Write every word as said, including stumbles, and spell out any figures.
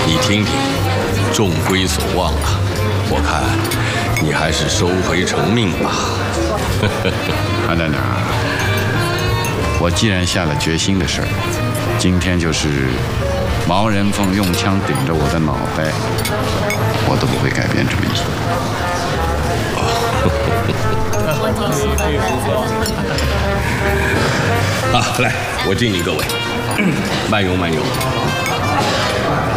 你听听，众归所望啊！我看你还是收回成命吧。 韩站长，我既然下了决心的事儿，今天就是毛人凤用枪顶着我的脑袋，我都不会改变主意。 啊，来，我敬您各位，慢用慢用。